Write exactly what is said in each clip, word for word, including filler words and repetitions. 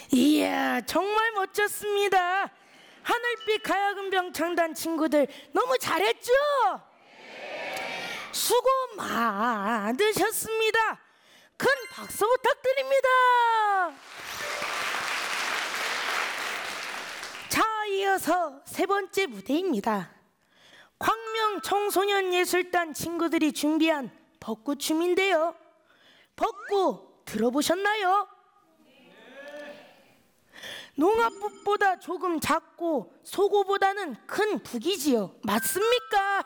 이야, 정말 멋졌습니다. 하늘빛 가야금병 창단 친구들 너무 잘했죠? 수고 많으셨습니다. 큰 박수 부탁드립니다. 자, 이어서 세 번째 무대입니다. 광명 청소년 예술단 친구들이 준비한 벚꽃춤인데요. 벚꽃 들어보셨나요? 농아붓보다 조금 작고 소고보다는 큰 북이지요. 맞습니까?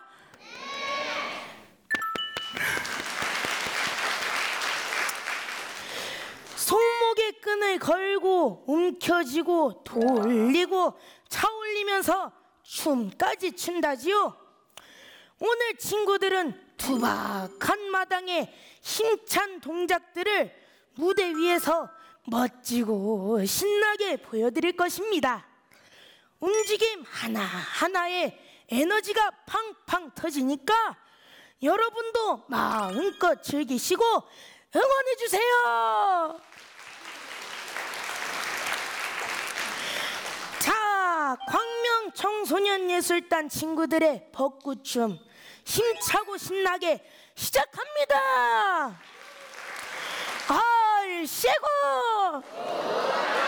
손목에 끈을 걸고 움켜쥐고 돌리고 차올리면서 춤까지 춘다지요. 오늘 친구들은 투박한 마당에 힘찬 동작들을 무대 위에서 멋지고 신나게 보여드릴 것입니다. 움직임 하나하나에 에너지가 팡팡 터지니까 여러분도 마음껏 즐기시고 응원해주세요. 자, 광명 청소년 예술단 친구들의 벚꽃춤 힘차고 신나게 시작합니다. 얼씨구!